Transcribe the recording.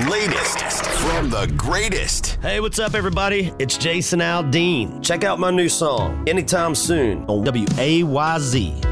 latest from the greatest. Hey, what's up, everybody? It's Jason Aldean. Check out my new song, Anytime Soon, on WAYZ.